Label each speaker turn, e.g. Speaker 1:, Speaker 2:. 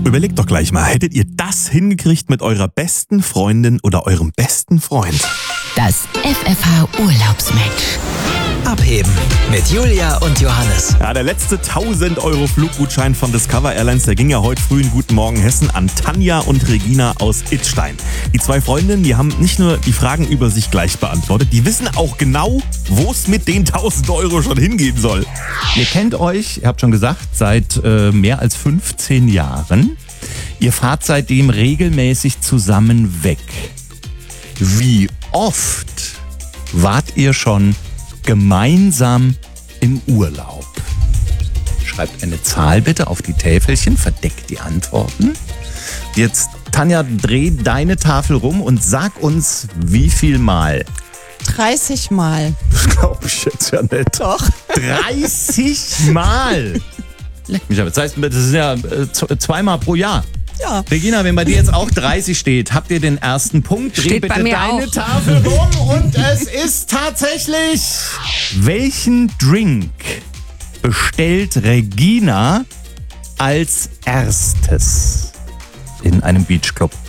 Speaker 1: Überlegt doch gleich mal, hättet ihr das hingekriegt mit eurer besten Freundin oder eurem besten Freund?
Speaker 2: Das FFH-Urlaubsmatch.
Speaker 3: Abheben mit Julia und Johannes.
Speaker 1: Ja, der letzte 1000 Euro Fluggutschein von Discover Airlines, der ging ja heute früh in Guten Morgen Hessen an Tanja und Regina aus Idstein. Die zwei Freundinnen, die haben nicht nur die Fragen über sich gleich beantwortet, die wissen auch genau, wo es mit den 1000 Euro schon hingehen soll.
Speaker 4: Ihr kennt euch, ihr habt schon gesagt, seit mehr als 15 Jahren. Ihr fahrt seitdem regelmäßig zusammen weg. Wie oft wart ihr schon gemeinsam im Urlaub? Schreibt eine Zahl bitte auf die Täfelchen, verdeckt die Antworten. Jetzt, Tanja, dreh deine Tafel rum und sag uns, wie viel Mal.
Speaker 5: 30 Mal.
Speaker 4: Das glaube ich jetzt ja nicht.
Speaker 5: Doch.
Speaker 4: 30 Mal! Leck mich aber. Das heißt, das ist ja zweimal pro Jahr.
Speaker 5: Ja.
Speaker 4: Regina, wenn bei dir jetzt auch 30 steht, habt ihr den ersten Punkt? Dreh
Speaker 2: Steht
Speaker 4: bitte
Speaker 2: bei mir
Speaker 4: deine
Speaker 2: auch.
Speaker 4: Tafel rum und es ist tatsächlich... Welchen Drink bestellt Regina als erstes in einem Beachclub?